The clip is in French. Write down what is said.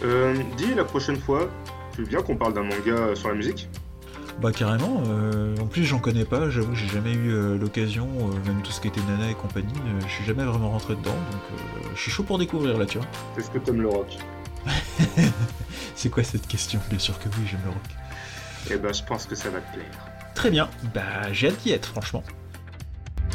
Dis, la prochaine fois, tu veux bien qu'on parle d'un manga sur la musique? Bah carrément, en plus j'en connais pas, j'avoue j'ai jamais eu l'occasion, même tout ce qui était Nana et compagnie, je suis jamais vraiment rentré dedans, donc je suis chaud pour découvrir là, tu vois. Est-ce que t'aimes le rock? C'est quoi cette question? Bien sûr que oui, j'aime le rock. Eh ben, je pense que ça va te plaire. Très bien, bah j'ai hâte d'y être franchement.